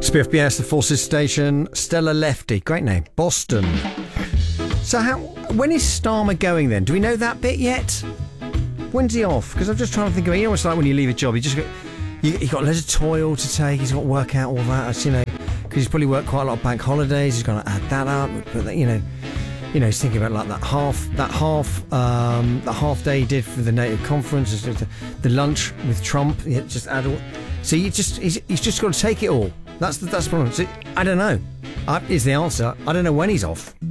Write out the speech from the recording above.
Spiff BS, the Forces Station. Stella Lefty, great name. Boston. So when is Starmer going then? Do we know that bit yet? When's he off? Because I'm just trying to think of it. You know what it's like when you leave a job? You've got loads of toil to take. He's got to work out all that, you know, because he's probably worked quite a lot of bank holidays. He's got to add that up. But you know, he's thinking about like that half day he did for the NATO conference, the lunch with Trump. Just add all. So he's just got to take it all. That's the problem. So, I don't know. Is the answer. I don't know when he's off.